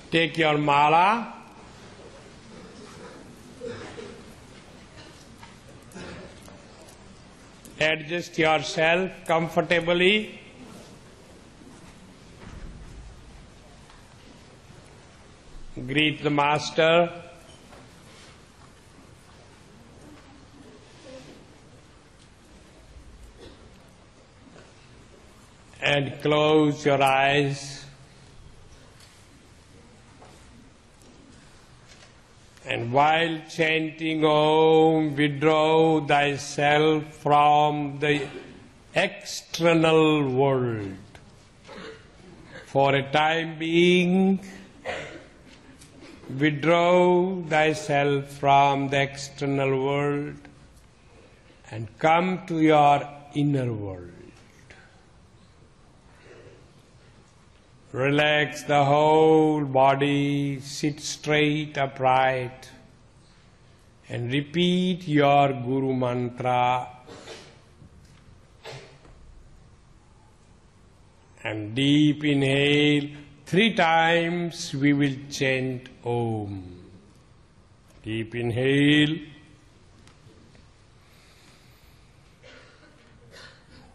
Take your mala. Adjust yourself comfortably. Greet the Master. And close your eyes. And while chanting Om, withdraw thyself from the external world. For a time being, withdraw thyself from the external world and come to your inner world. Relax the whole body, sit straight upright, and repeat your Guru Mantra. And deep inhale, 3 times we will chant Om. Deep inhale.